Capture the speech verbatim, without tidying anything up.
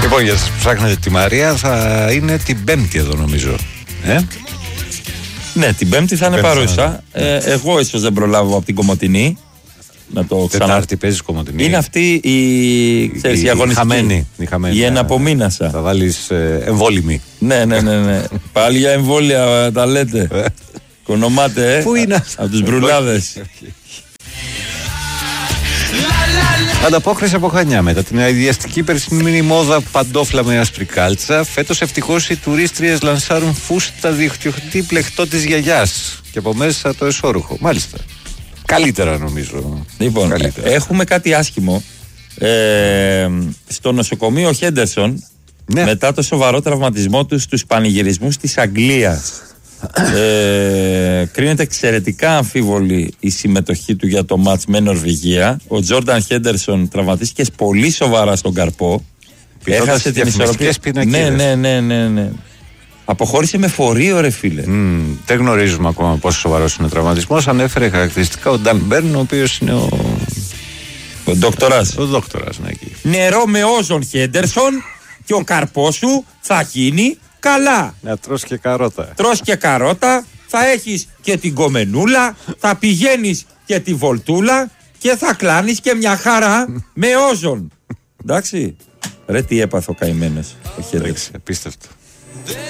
Λοιπόν, για σας που ψάχνετε τη Μαρία, θα είναι την Πέμπτη εδώ νομίζω. Ε? Ναι, την Πέμπτη θα είναι παρούσα. Ε, εγώ ίσως δεν προλάβω από την Κομοτηνή. Να το ξανα... Τετάρτη παίζεις Κομοτηνή. Είναι αυτή η, ξέρεις, η, η αγωνιστική. Χαμένη, η χαμένη. Η εναπομείνασα. Θα βάλεις ε, εμβόλυμη. Ναι, ναι, ναι, ναι. Πάλι για εμβόλια τα λέτε. Κονομάτε, ε. Πού είναι αυτά? Από τους μπρουλάδες. Ανταπόκριση από Χανιά. Μετά την αειδιαστική περσινή μόδα παντόφλα με άσπρη κάλτσα, φέτος ευτυχώς οι τουρίστριες λανσάρουν φούστα δικτυωτή πλεκτό της γιαγιάς και από μέσα το εσώρουχο. Μάλιστα. Καλύτερα νομίζω. Λοιπόν, καλύτερα. Έχουμε κάτι άσχημο. Ε, στο νοσοκομείο Χέντερσον, ναι, μετά το σοβαρό τραυματισμό του στους πανηγυρισμούς της Αγγλίας, ε, κρίνεται εξαιρετικά αμφίβολη η συμμετοχή του για το μάτς με Νορβηγία. Ο Τζόρνταν Χέντερσον τραυματίστηκε πολύ σοβαρά στον καρπό. Έχασε την ισορροπία. Ναι, ναι, ναι, ναι, ναι. Αποχώρησε με φορείο, ρε φίλε. Mm, δεν γνωρίζουμε ακόμα πόσο σοβαρός είναι ο τραυματισμός. Ανέφερε χαρακτηριστικά ο Νταν Μπέρν, ο οποίος είναι ο. Ο δόκτορας. Ο δόκτορας, ναι, εκεί. Νερό με όζον Χέντερσον και ο καρπός σου θα γίνει καλά. Να τρως και καρότα. Τρως και καρότα, θα έχεις και την κομμενούλα, θα πηγαίνεις και τη βολτούλα και θα κλάνεις και μια χαρά με όζον. Εντάξει. Ρε τι έπαθε ο καημένος ο Χέντερσον. Απίστευτο.